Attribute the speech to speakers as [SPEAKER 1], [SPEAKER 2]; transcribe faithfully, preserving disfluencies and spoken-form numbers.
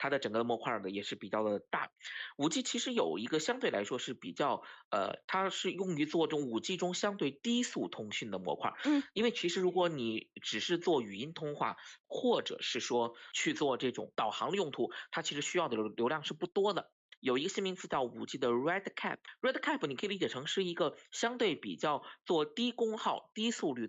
[SPEAKER 1] 它的整个模块呢也是比较的大。五 G 其实有一个相对来说是比较呃，它是用于做这种五 G 中相对低速通讯的模块。
[SPEAKER 2] 嗯
[SPEAKER 1] 因为其实如果你只是做语音通话，或者是说去做这种导航的用途，它其实需要的流流量是不多的。有一个新名词叫五 G 的 RedCap，RedCap 你可以理解成是一个相对比较做低功耗、低速率